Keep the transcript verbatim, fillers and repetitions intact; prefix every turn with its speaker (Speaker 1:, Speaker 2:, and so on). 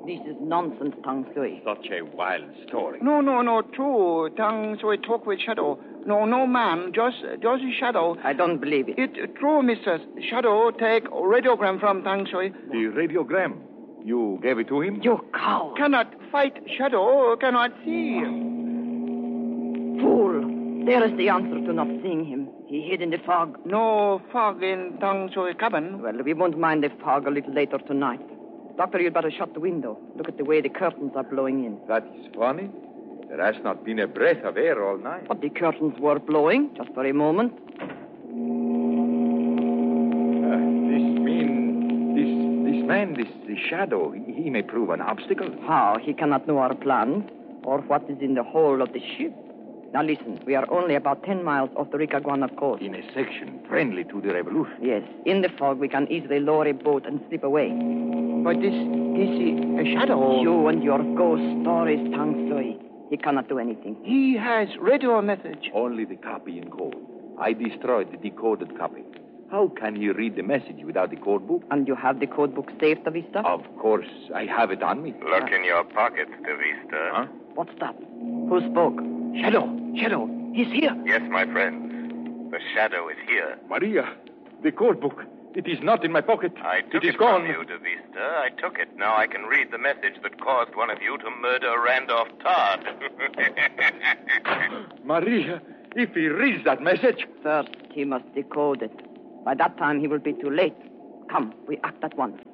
Speaker 1: This is nonsense, Tang Sui.
Speaker 2: Such a wild story.
Speaker 3: No, no, no, true. Tang Sui talk with Shadow. No, no man, just, just Shadow.
Speaker 1: I don't believe it.
Speaker 3: It true, Mister Shadow take radiogram from Tang Sui.
Speaker 2: The radiogram. You gave it to him?
Speaker 1: You coward.
Speaker 3: Cannot fight Shadow, cannot see.
Speaker 1: Fool. There is the answer to not seeing him. He hid in the fog.
Speaker 3: No fog in Tang Sui cabin.
Speaker 1: Well, we won't mind the fog a little later tonight. Doctor, you'd better shut the window. Look at the way the curtains are blowing in.
Speaker 2: That is funny. There has not been a breath of air all night.
Speaker 1: But the curtains were blowing, just for a moment.
Speaker 2: Uh, this mean... This this man, this, this Shadow, he, he may prove an obstacle.
Speaker 1: How? He cannot know our plans or what is in the hold of the ship. Now listen, we are only about ten miles off the Ricaguana coast.
Speaker 2: In a section friendly to the revolution.
Speaker 1: Yes, in the fog we can easily lower a boat and slip away.
Speaker 3: But this, this is a Shadow.
Speaker 1: You and your ghost stories, Tang Sui. He cannot do anything.
Speaker 3: He has radio message.
Speaker 2: Only the copy in code. I destroyed the decoded copy. How can he read the message without the code book?
Speaker 1: And you have the code book saved, De Vista?
Speaker 2: Of course, I have it on me.
Speaker 4: Look in your pockets, De Vista.
Speaker 2: Huh?
Speaker 1: What's that? Who spoke?
Speaker 3: Shadow, Shadow, he's here.
Speaker 4: Yes, my friends. The Shadow is here.
Speaker 2: Maria, the code book. It is not in my pocket.
Speaker 4: I took
Speaker 2: it is
Speaker 4: it
Speaker 2: gone.
Speaker 4: from you, De Vista. I took it. Now I can read the message that caused one of you to murder Randolph Todd.
Speaker 2: Maria, if he reads that message...
Speaker 1: First, he must decode it. By that time, he will be too late. Come, we act at once.